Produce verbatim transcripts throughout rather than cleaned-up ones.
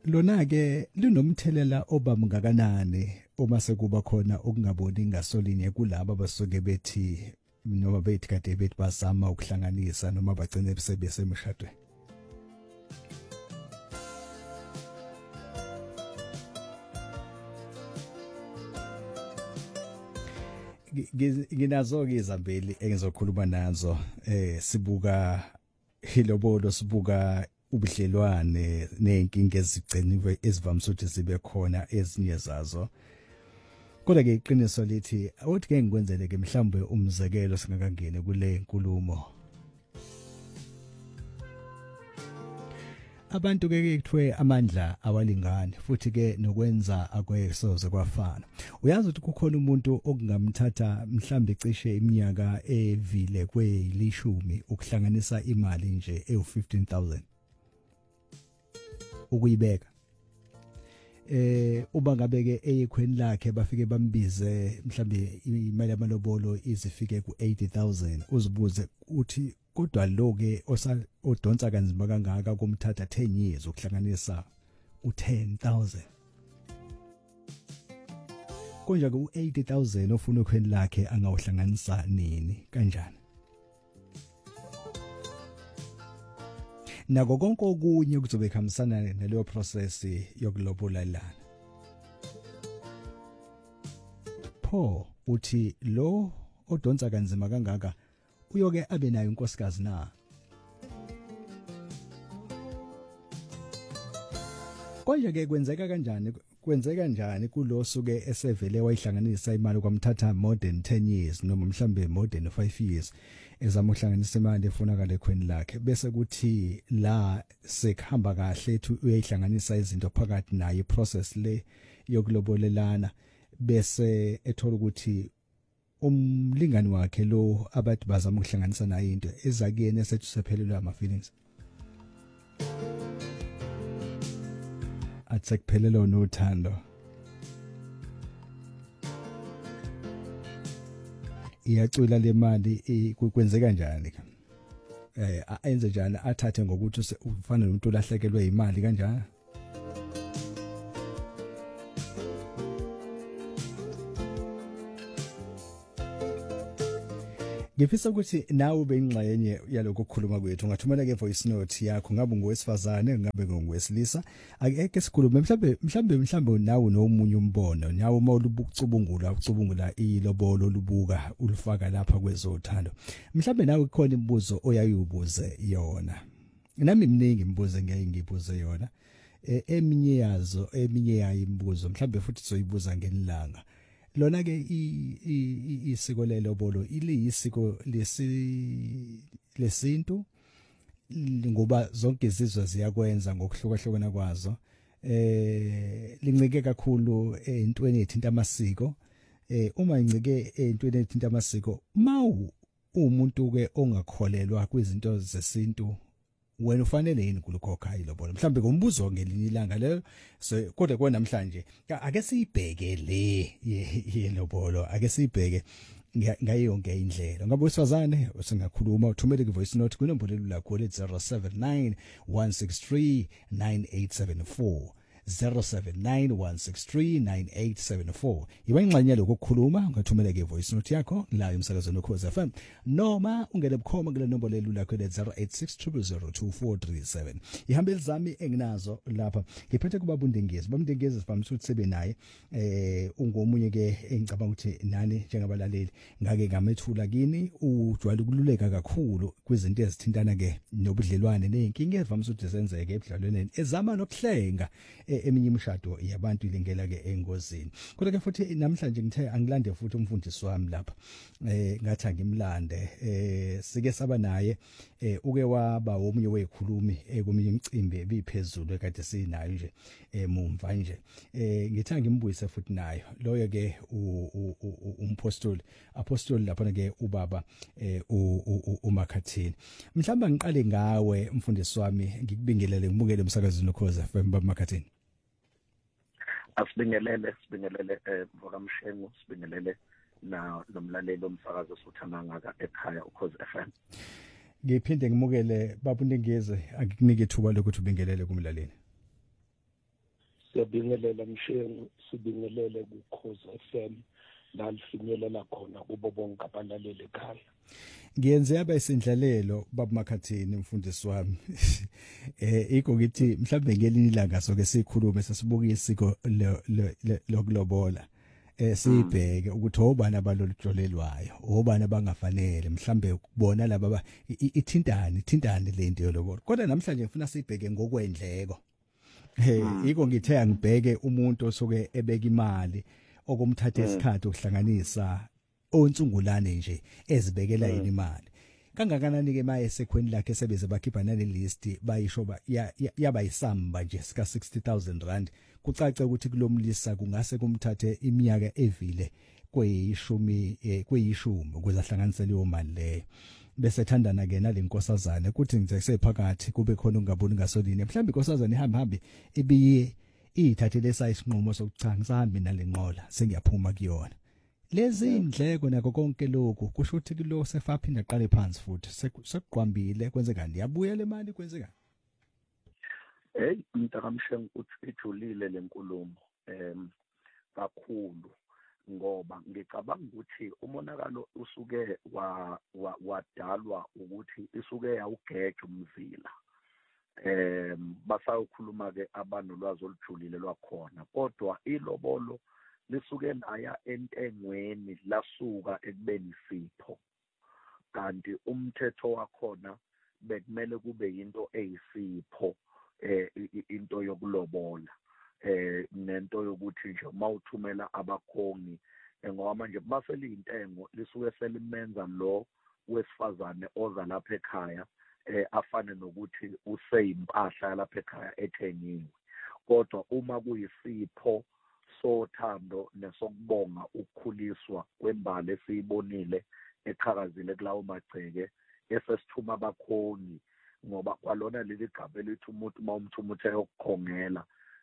lona ke lunomthelela obamngakanani uma sekuba khona okungaboni ngasolinye kulabo abasuke bethi noma bethi kade bethi bazama ukuhlanganisa noma bagcine besemshadweni. Nginazo ke izambeli engizokhuluma nazo eh sibuka ilobolo, sibuka ubudlelwane nenkinga ezigciniwe ezivamise ukuthi zibe khona ezinye zazo. Kodwa ke iqiniso lithi awuthi ke ngikwenzele ke mhlambe umzekelo singakangene kule nkulumo. Abantu ke kuthiwe amandla awalingani futhi ke nokwenza akwesoze kwafana. Uyazi ukuthi kukhona umuntu okungamthatha mhlambe cishe iminyaka evile kwelishumi ukuhlanganisa imali nje ewu fifteen thousand ukuyibeka. Eh uba ngabe ke eyekhweni lakhe bafike bambize mhlambe imali yamalobolo izifike ku eighty thousand, uzibuze uthi kodwa lo ke odonsa kanzima kangaka kumthatha ten years ukuhlanganisa u ten thousand. Konje ke u eighty thousand ofuna ekhweni lakhe angawuhlanganisa nini kanjani? Nako konke okunye kuzobe khamisana naleyo process yokulobolalana. Pho uthi lo odonsa kanzima kangaka uyoke abe nayo inkosikazi na? Konje ke kwenzeka kanjani? Kwenzeka kanjani kulo suke esevele wayihlanganisa imali kwamthatha more than ten years noma mhlambe more than five years ezama ukuhlanganisa imali efunakala ekhweni lakhe, bese kuthi la sekuhamba kahle ethi uyayihlanganisa izinto phakathi naye process le yokulobolelana, bese ethola ukuthi umlingani wakhe lo abathi bazama ukuhlanganisa naye into ezakuyena esethi sephelelwa ama feelings. Athi kuphelelwa nothando. Iyacula le mali kwenzeka kanjani? Eh ayenze njani, athathe ngokuthi ufana nomuntu olahlekelwe imali kanjani? Ngifisa ukuthi nawe ube ingxenye yaloko ukukhuluma kwethu. Ungathumela ke voice note yakho, ngabe ngowesifazane ngabe ngowesilisa, ake sikhulume mhlambe mhlambe mhlambe nawe nomunye umbono, nawe uma ulubucubungula ucubungula ilobolo lubuka ulifaka lapha kwezothando. Mhlambe nawe kukhona imibuzo oyayubuze yona. Nami miningi imibuzo engiyaye ngibuze yona. Eminye yazo eminye yayi imibuzo mhlambe futhi sizoyibuza ngenilanga. Lona ke isiko lelobolo iliyisiko lesi lesintu ngoba zonke izizwe ziyakwenza ngokuhlukahlukana kwazo. Eh lincike kakhulu entweni ethinta amasiko. Eh uma incike entweni ethinta amasiko, mawu umuntu ke ongakholelwa kwizinto zesintu, wena ufanele yini ukukhokha ilobolo? Mhlambe ngombuzo ngelinye ilanga lelo so kodwa kwa namhlanje ake siyibheke le yelobolo, ake siyibheke ngayo yonke indlela. Ngabe wesifazane usingakhuluma uthumele ku voice note kwinombolo lakho le zero seven nine one six three nine eight seven four zero seven nine one six three nine eight seven four. Yiba ingxenye lokukhuluma, ungathumela ke voice note yakho la emsakazweni Ukhozi F M noma ungene bukhoma kule nombolo lakho le zero eight six zero zero two four three seven. Ihambeli zami enginazo lapha ngiphethe kuba Bundengezi. Bamndengezi sivamisa ukuthi sebe naye eh ungomunye ke engicabanga ukuthi nani njengabalaleli ngake ngamethula kini ujwayele ukululeka kakhulu kwizinto ezithintana ke nobudlelwane nenkinga evamisa ukuthi zenzeke ebudlalwaneni ezama nokuhlenga eminye imishado yabantu ilingela ke engozini. Kodwa ke futhi namhlanje ngithe angilande futhi umfundisi wami lapha eh ngathi ngimlande eh sike saba naye eh uke waba omunye wezikhulumi ekuminye imicimbi ebiphezulu ekade sinayo nje emumva nje eh ngithe ngimbuyise futhi nayo loyo ke umpostoli apostoli lapha ke ubaba eh uMakhathini. Mhlamba ngiqale ngawe mfundisi wami, ngikubingelele ngibukele umsakazweni Ukhozi F M baba Makhathini. Asibingelele sibingelele eh Mvokamshengu, sibingelele na nomlaleli omsakazo sothana ngaka ekhaya Ukhozi F M. Ngiphinde ngimukele baba uNdengezi, akukunike ithuba lokuthi ubingelele kumlaleli. Siyabingelela Mshengu, sibingelele kuKhoza F M la lifinyelela khona kubo bonke abalaleli ekhaya. Ngiyenze yaba isindlalelo baba Makhathini mfundisi wami. Eh iko ngithi mhlambe ngelinye ilanga soke sikhulume sesibuka isiko lokulobola. Eh sibheke ukuthi obani abalolujolelwayo, obani abangafanele mhlambe ukubona laba ithintani, ithintani lento yolobola. Kodwa namhlanje ngifuna sibheke ngokwendleko. Eh iko ngithe angibheke umuntu osuke ebeka imali okumthatha isikhathi ukuhlanganisa onsungulane nje ezibekela yini imali kangakanani ke maye sekhweni lakhe sebeze bakhipha nale list bayisho yaba isamba nje sika sixty thousand rand kucace ukuthi kulomlisa kungase kumthathe iminyaka evile kweyishumi kweyishumi ukuze ahlanganise leyo mali leyo bese thandana ke nalenkosazana kuthi ngize sephakathi kube khona ungaboni ngasoline mhlawumbe inkosazana ihamba hambi ibiye ithathele sayisinqumo sokuchanga sihambe nalenqola sengiyaphuma kuyona lezi indleko nako konke lokho kusho ukuthi kulo sefaphinda aqale phansi futhi sekuqhwambile kwenzekani yabuya le mali kwenzekani hey mntakamshengu uthi ijulile lenkulumo em kakhulu ngoba ngicabanga ukuthi umonakalo usuke wadalwa ukuthi isuke yawugeja umzila em basayokhuluma ke abanolwazi olujulile lwakhona kodwa ilobolo lisuke laya entengweni lasuka ekubeni isipho kanti umthetho wakhona bekumele kube into eyisipho eh into yokulobola eh nento yokuthi nje mawuthumela abakhongi ngoba manje baseliyintengo lisuke selimenza lo wesifazane oza lapha ekhaya eh afane nokuthi useyimpahla lapha ekhaya ethengiwe kodwa uma kuyisipho sothando nesokubonga ukukhuliswa kwembali esiyibonile eqhakazile kulawo magceke esesithuma abakhongi ngoba kwalona leli gama elithi umuntu mawumthumuthe yokukhongela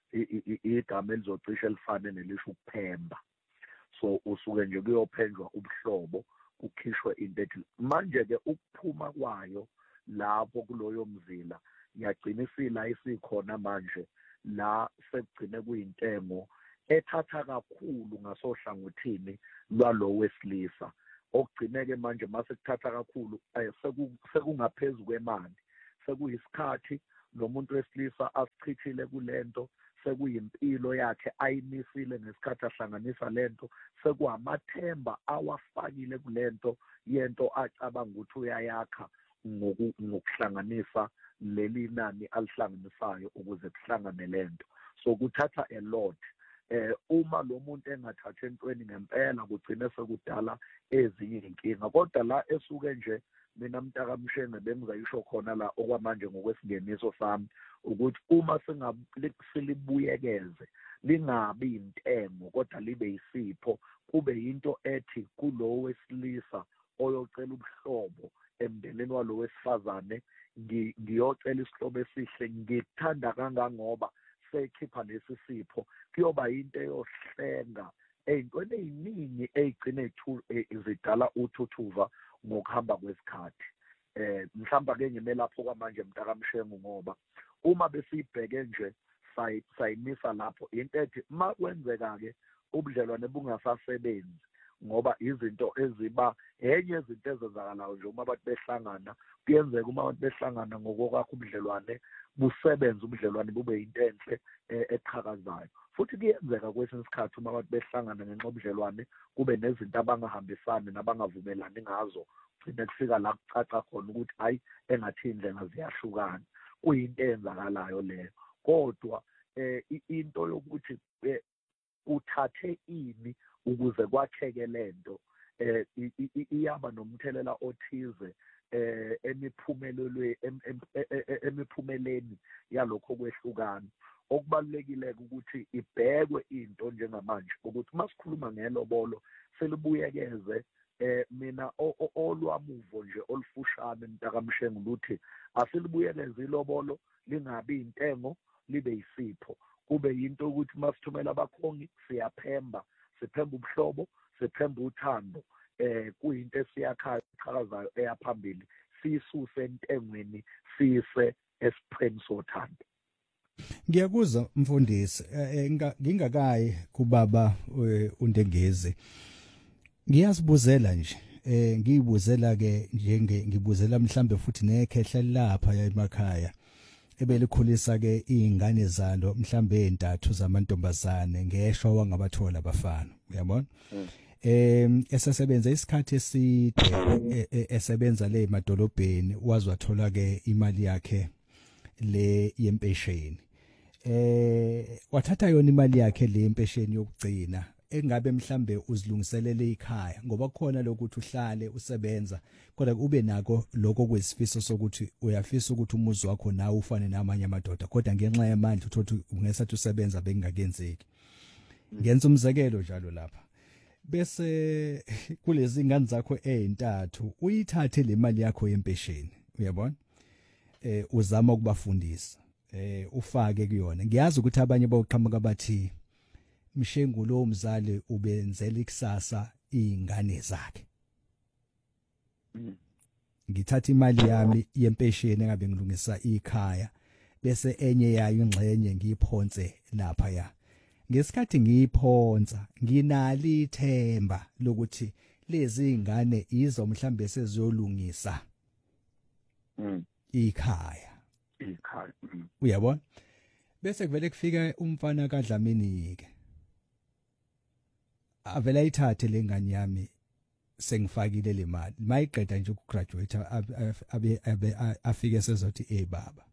igama elizocisha elifane nelisho ukuphemba so usuke nje kuyophenjwa ubuhlobo kukhishwe into ethi manje ke ukuphuma kwayo lapho kuloyo mzila yagcina isila isikhona manje la sekugcine kuyintengo ethatha kakhulu ngasohlangothini lwalo wesilisa okugcineke manje mase kuthatha kakhulu sekungaphezulu kwemali sekuyisikhathi nomuntu wesilisa asichithile kulento sekuyimpilo yakhe ayimisile ngesikhathi ahlanganisa lento sekuhamathemba awafakile kulento yento acabanga ukuthi uyayakha ngokuhlanganisa leli nani alihlanganisayo ukuze kuhlangane lento so kuthatha a lot eh uma lo muntu engathatha entweni ngempela kugcina sekudala ezinye inkinga kodwa la esuke nje mina mntakamshenge bengizayisho khona la okwamanje ngokwesingeniso sami ukuthi uma singasilibuyekeze lingabi intengo kodwa libe isipho kube into ethi kulo wesilisa oyocela ubuhlobo emndenini walo wesifazane ngiyocela isihlobo esihle ngikuthanda kangangoba sekhipha lesi sipho kuyoba into eyohlenga eyintweni eziningi ezigcine izidala uthuthuva ngokuhamba kwesikhathi eh mhlamba ke ngime lapho kwamanje mntakamshengu ngoba uma besibheke nje sayimisa lapho into ethi makwenzeka ke ubudlelwane bungasasebenzi ngoba izinto eziba enye izinto ezenzakalayo nje uma abantu behlangana kuyenzeka uma abantu behlangana ngokwakho ubudlelwane busebenza ubudlelwane bube into enhle eqhakazayo futhi kuyenzeka kwesinye isikhathi uma abantu behlangana ngenxa obudlelwane kube nezinto abangahambisani nabangavumelani ngazo gcine kufika la kucaca khona ukuthi hayi engathi indlela ziyahlukana kuyinto eyenzakalayo leyo kodwa eh into yokuthi uthathe ini ukuze kwakheke lento eh iyaba nomthelela othize eh emiphumelelwe emiphumeleni yalokho kwehlukana okubalekile ukuthi ibhekwe into njengamanje ukuthi masikhuluma ngelobolo selibuyekeze eh mina olwamuvo nje olufushane mntakamshengu luthi asilibuyekeze ilobolo lingabi intengo libe isipho kube yinto ukuthi masithumela abakhongi siyaphemba siphemba ubuhlobo siphemba uthando eh kuyinto esiyakha iqhakazayo eyaphambili sisuse entengweni sise esipheni sothando Ngiyakuzwa mfundisi, ngingakayi kubaba uNdengezi. Ngiyazibuzela nje, eh ngiyibuzela ke njenge ngibuzela mhlambe futhi nekhehle lapha emakhaya. Ebelikhulisa ke izingane zalo mhlambe ezintathu zamantombazane ngeshwa wangabathola abafana, uyabona? Em esesebenza isikhathi eside esebenza le emadolobheni wazwathola ke imali yakhe le yempesheni. Eh wathatha yona imali yakhe le yempesheni yokugcina engabe mhlambe uzilungiselele ikhaya ngoba khona lokuthi uhlale usebenza kodwa ube nako lokho kwesifiso sokuthi uyafisa ukuthi umuzi wakho nawe ufane namanye amadoda kodwa ngenxa yamandla uthothi ungesathi usebenza bengakenzeki. Ngenza umzekelo njalo lapha. Bese kulezi ingane zakho ezintathu uyithathe le mali yakho yempesheni, uyabona? Eh uzama ukubafundisa. Eh ufake kuyona. Ngiyazi ukuthi abanye bawuqhamuka bathi mshengulo umzali ubenzela ikusasa izingane zakhe. Ngithatha imali yami yempesheni engabe ngilungisa ikhaya bese enye yayo ingxenye ngiyiphonse lapha ya. Ngesikhathi ngiyiphonsa nginali ithemba lokuthi lezi izingane izo mhlambe seziyolungisa mm ikhaya ikhaya uyabona bese kuvele kufika umfana kaDlamini ke avela ithathe lengane yami sengifakile le mali mayiqeda nje ukugraduate abe abe afike sezothi eh baba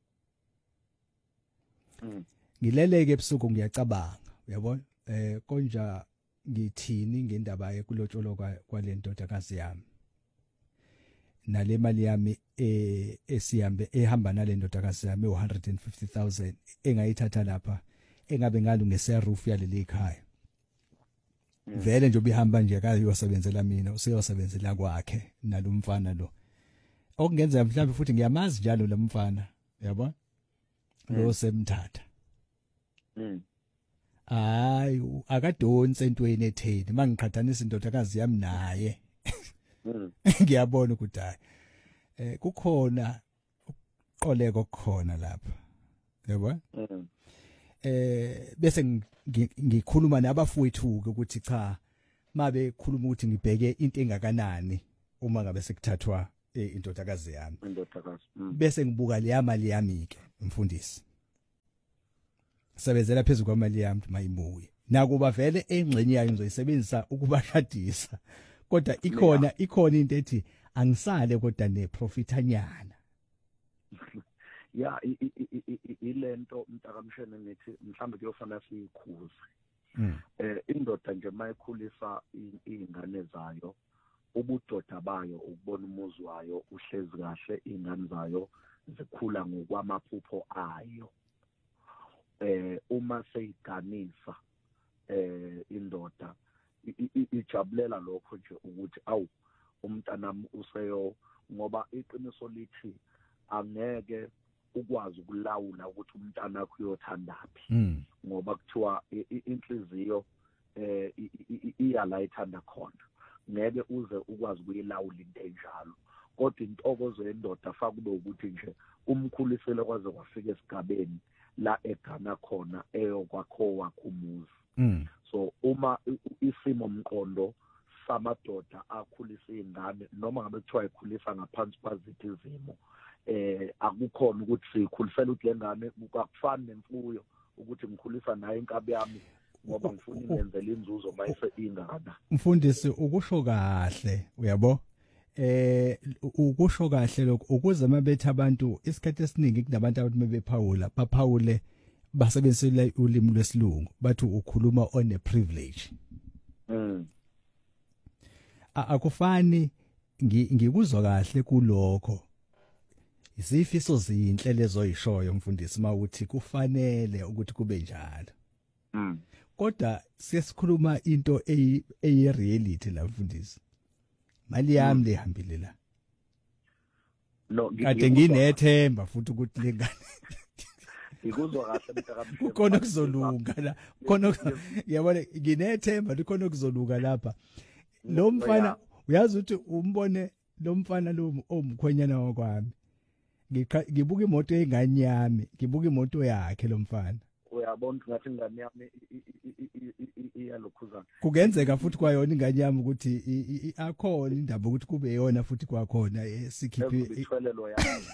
ngileleke ebusuku ngiyacabanga uyabona eh konja ngithini ngendaba yekulotsholo kwalentodakazi yami nale mali yami eh esihambe ehamba nale ndodakazi yami one hundred fifty thousand engayithatha lapha engabe ngalungisa roof yaleli ekhaya vele nje obihamba nje akayosebenzela mina useyosebenzela kwakhe nalomfana lo okungenza mhlawumbe futhi ngiyamazi njalo lemfana yabona lo semthatha mm hayi akadonse entweni etheni mangiqhathanisa indodakazi yami naye ngiyabona ukuthi hayi eh kukhona ukuqoleka okukhona lapha yabona eh bese ngikhuluma nabafowethu ukuthi cha mabe khuluma ukuthi ngibheke into engakanani uma ngabe sekuthathwa indodakazi yami indodakazi bese ngibuka le mali yami ke mfundisi sebenzela phezulu kwamali yami mayibuye nakuba vele engxenye yayo ngizoyisebenzisa ukubashadisa kodwa ikhona ikhona into ethi angisale kodwa ne profitanyana ya ilento mntakamshene nithi mhlambe kuyofana siyikhuze eh indoda nje mayikhulisa izingane zayo ubudoda bayo ukubona umuzi wayo uhlezi kahle izingane zayo zikhula ngokwamaphupho ayo eh uma seyiganisa eh indoda ijabulela lokho nje ukuthi awu umntanami useyo ngoba iqiniso lithi angeke ukwazi ukulawula ukuthi umntana wakho uyothandaphi ngoba kuthiwa inhliziyo eh iyala ithanda khona ngeke uze ukwazi ukuyilawula into enjalo kodwa intokozo yendoda fa kube ukuthi nje umkhulisele kwaze kwafika esigabeni la egana khona eyokwakho wakho umuzi so uma isimo mqondo samadoda akhulisa izingane noma ngabe kuthiwa ikhulisa ngaphansi kwaziphi izimo eh akukhona ukuthi sikhulisela ukuthi lengane akufani nemfuyo ukuthi ngikhulisa naye inkabi yami ngoba ngifuna ingenzele inzuzo mayise ingane mfundisi ukusho kahle uyabo eh ukusho kahle lokho ukuze mabethi abantu isikhathi esiningi kunabantu abantu mebephawula baphawule basebenzisela ulimi lwesilungu bathi ukhuluma on a privilege mm akufani ngikuzwa kahle kulokho isifiso zinhle lezoyishoyo mfundisi mawuthi kufanele ukuthi kube njalo mm kodwa sesikhuluma into eyi reality la mfundisi mali yami lehambile la no kade nginethemba futhi ukuthi lengane ikuzwa kahle mntakamshene khona kuzolunga la khona yabona nginethemba likhona kuzolunga lapha lo mfana uyazi ukuthi umbone lo mfana lo omkhwenyana wakwami ngibuka imoto enganyami ngibuka imoto yakhe lo mfana uyabona ngathi ingane yami iyalokhuzana kungenzeka futhi kwayona ingane yami ukuthi akhona indaba ukuthi kube yona futhi kwakhona sikhiphe ithwelelo yami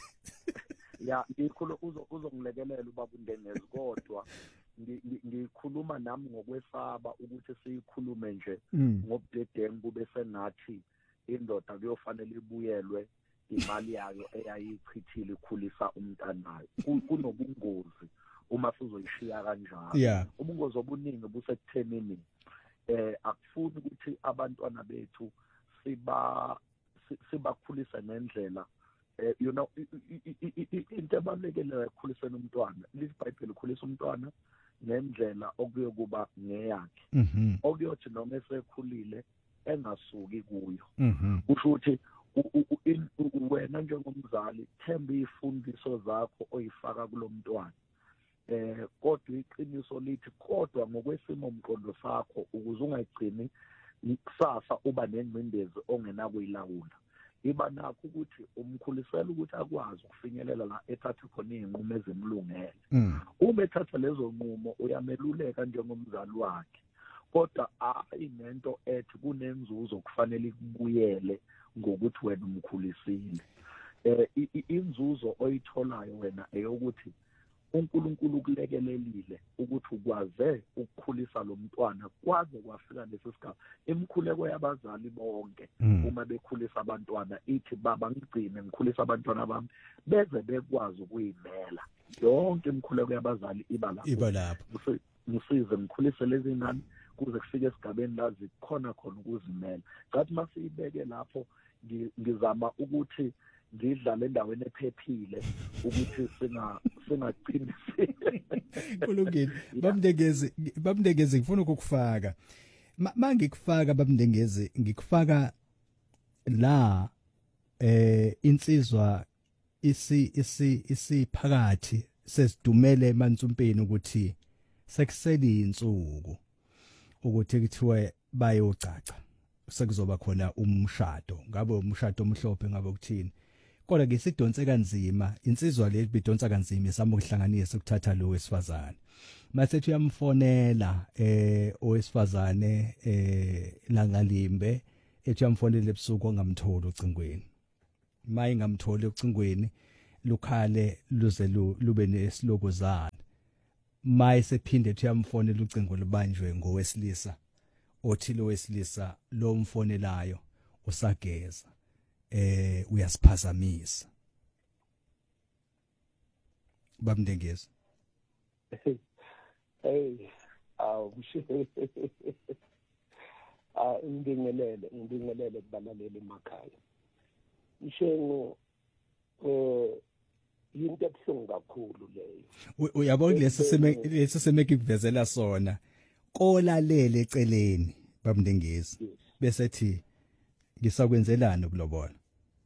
ya ikhulu uzongilekelela ubaba uNdengezi kodwa ngikhuluma nami ngokwesaba ukuthi siyikhulume nje ngobudedengu kube sengathi indoda kuyofanele ibuyelwe imali yayo eyayichithile ikhulisa umntanayo kunobungozi uma sizoyishiya kanjalo ubungozi obuningi busekuthenini eh akufuni ukuthi abantwana bethu siba sibakhulisa ngendlela eh you know into ebalekele ekukhuliseni umntwana liBhayibheli ukhulisa umntwana ngendlela okuyokuba ngeyakhe okuyothi noma esekhulile engasuki kuyo kusho ukuthi wena njengomzali themba izifundiso zakho oyifaka kulomntwana eh kodwa iqiniso lithi kodwa ngokwesimo umqondo sakho ukuze ungayigcini kusasa uba nengcindezi ongena kuyilawula iba nakho ukuthi umkhulisela ukuthi akwazi ukufinyelela la ethatha khona izinqumo ezimlungele uma ethatha lezo nqumo uyameluleka njengomzali wakhe kodwa ayinento ethi kunenzuzo kufanele ikubuyele ngokuthi wena umkhulisile eh inzuzo oyitholayo wena eyokuthi uNkulunkulu ukulekelelile ukuthi ukwaze ukukhulisa lo mntwana kwaze kwafika lesigaba imikhuleko yabazali bonke uma bekhulisa abantwana ithi baba ngigcine ngikhulisa abantwana bami beze bekwazi ukuyimela yonke imikhuleko yabazali iba lapho iba lapho ngisize ngikhulise lezi ngane kuze kufike esigabeni la zikhona khona ukuzimela ngathi masiyibeke lapho ngizama ukuthi ngidlala endaweni ephephile ukuthi singa singaqinisi kulungile bamndengezi bamndengezi ngifuna ukukufaka mangikufaka bamndengezi ngikufaka la eh insizwa isi isi isiphakathi sesidumele emansumpeni ukuthi sekuseli insuku ukuthi kuthiwe bayocaca sekuzoba khona umshado ngabe umshado omhlophe ngabe ukuthini kodwa ke sidonse kanzima insizwa le bidonsa kanzima isama ukuhlanganisa ukuthatha lo wesifazane masethi uyamfonela eh owesifazane eh langalimbe ethi uyamfonela ebusuku ongamtholi ocingweni maye ngamtholi ocingweni lukhale luze lube nesilokozana maye sephinde ethi uyamfonela ucingo lubanjwe ngowesilisa othi lo wesilisa lo mfonelayo usageza eh uyasiphazamisa bamndengezi hey aw mshe ah indingelele indingelele kubalaleli emakhaya mshengo eh into ebuhlungu kakhulu leyo uyabona lesi seme lesi semeke kuvezela sona kolalele eceleni bamndengezi bese thi ngisakwenzelana ukulobola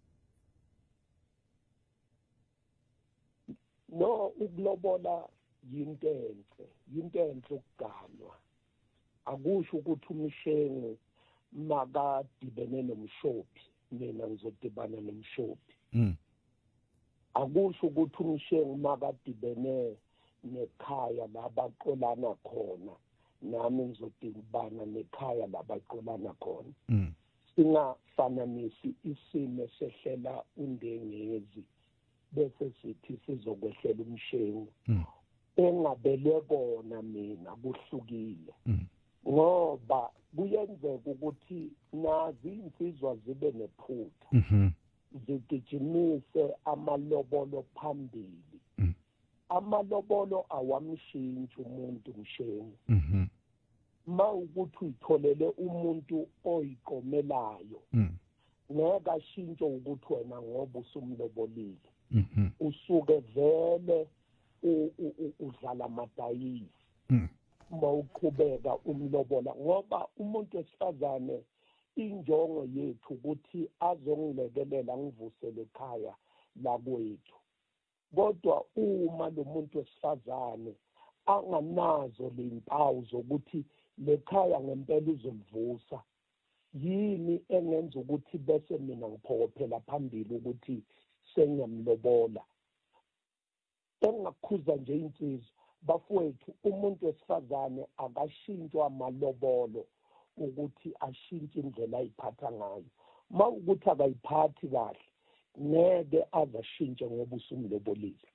no ukulobola yinto enhle yinto enhle ukuganwa akusho ukuthi umshengo makadibene nomshophi mina ngizodibana nomshophi mm akusho ukuthi umshengo makadibene nekhaya labaqolana khona nami ngizodibana nekhaya labaqolana khona mm singafananisi isimo sehlela uNdengezi bese sithi sizokwehlela umshengo engabele kona mina kuhlukile ngoba kuyenzeka ukuthi nazi insizwa zibe nephutha zigijimise amalobolo phambili amalobolo awamshintsha umuntu mshengo ma ukuthi uyitholele umuntu oyiqomelayo ngeke ashintshe ukuthi wena ngoba usumlobolile usuke vele udlala amadayisi uma uqhubeka umlobola ngoba umuntu wesifazane injongo yethu ukuthi azongilekelela ngivusele ekhaya lakwethu kodwa uma lo muntu wesifazane anganazo lempawu zokuthi lekhaya ngempela uzomvusa yini engenza ukuthi bese mina ngiphokophela phambili ukuthi sengiyamlobola. Engakukhuza nje insizwa bafowethu umuntu wesifazane akashintshwa amalobolo ukuthi ashintshe indlela ayiphatha ngayo. Ma ukuthi akayiphathi kahle ngeke azashintshe ngoba usumlobolile.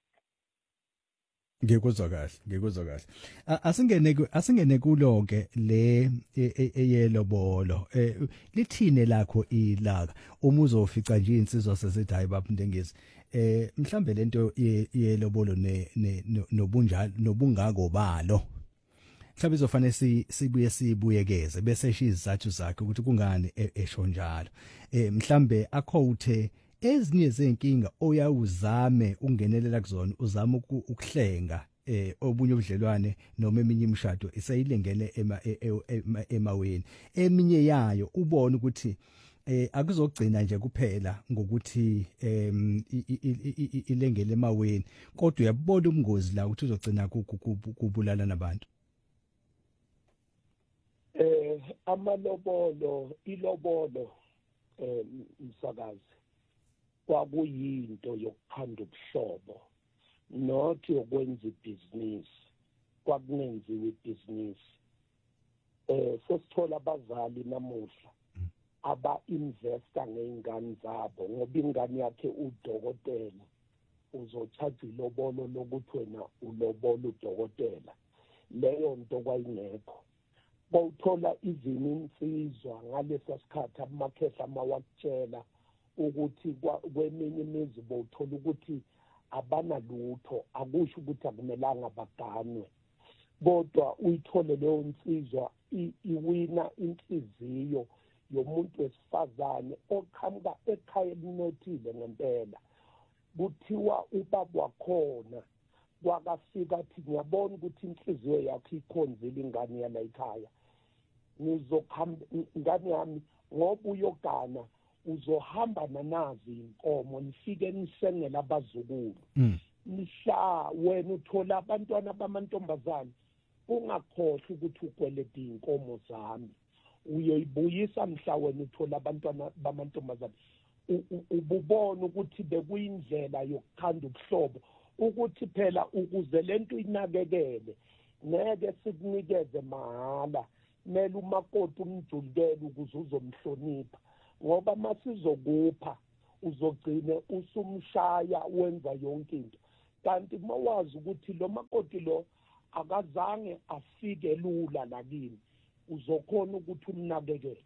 Ngikuzwa kahle, ngikuzwa kahle. Asingene asingene kulonke le eyelobolo. Eh lithine lakho ilaka. Uma uzofica nje insizwa sesithi hayi baba Ndengezi. Eh mhlambe lento yelobolo ne nobunjalo nobungako balo. Mhlawumbe izofanele si sibuye sibuyekeze bese sho izathu zakhe ukuthi kungani esho njalo. Eh mhlambe akhowuthe ezinye zenkinga oyawuzame ungenelela kuzona uzama ukuhlenga eh obunye ubudlelwane noma eminye imishado isayilengele ema emaweni. Eminye yayo ubone ukuthi eh akuzogcina nje kuphela ngokuthi em ilengele emaweni kodwa uyabona ubungozi la ukuthi uzogcina kubulala nabantu. Eh amalobolo ilobolo eh msakazi kwakuyinto yokukhanda ubuhlobo not yokwenza ibhizinisi kwakungenziwa ibhizinisi. Eh sesithola abazali namuhla aba investor ngeingane zabo ngoba ingane yakhe udokotela uzothatha ilobolo lokuthi wena ulobola udokotela. Leyo nto kwayingekho. Bawuthola izini insizwa ngalesa sikhathi amakhehla amawakutshela ukuthi kweminye imizi bawuthola ukuthi abanalutho akusho ukuthi akumelanga baganwe kodwa uyithole leyo insizwa iwina inhliziyo yomuntu wesifazane oqhamuka ekhaya elinothile ngempela. Kuthiwa ubaba wakhona kwakafika athi ngiyabona ukuthi inhliziyo yakho ikhonzile ingane yala ekhaya. Nizokhamba ingane yami ngoba uyogana uzohamba nanazi inkomo nifike nisengela abazukulu. Mhla wena uthola abantwana bamantombazane ungakhohle ukuthi ukweleta inkomo zami. Uyoyibuyisa mhla wena uthola abantwana bamantombazane. Ububona ukuthi bekuyindlela yokukhanda ubuhlobo ukuthi phela ukuze lento inakekele ngeke sikunikeze mahala. Mele umakoti umjulukele ukuze uzomhlonipha ngoba masizokupha uzogcina usumshaya wenza yonke into. Kanti mawazi ukuthi lo makoti lo akazange afike lula lakini uzokhona ukuthi umnakekele.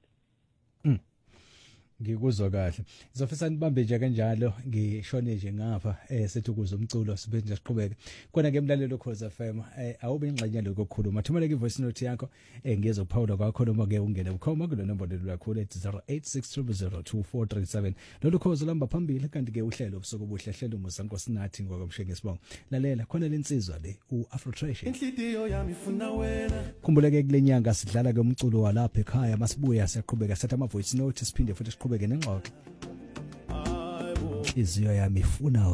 Ngikuzwa kahle. Izofisa nibambe nje kanjalo ngishone nje ngapha eh sethi ukuza umculo sibe nje siqhubeke. Kona ke emlalelo Khoza F M eh awube ingxenye lokukhuluma. Thumela ke voice note yakho eh ngezophawula kwakho noma ke ungene ukhoma kulo number lwakho ethi zero eight six zero zero two four three seven. Lolu Khoza lamba phambili kanti ke uhlelo ubusuku obuhle hlelo umusanko sinathi ngokomsheke sibonga. Lalela khona lensizwa le uAfro Treasure. Inhliziyo yami ifuna wena. Khumbuleke kulenyanga sidlala ke umculo walapha ekhaya masibuya siyaqhubeka setha ama voice note siphinde futhi siqhubeke nengxoxo. Izwi yami ifuna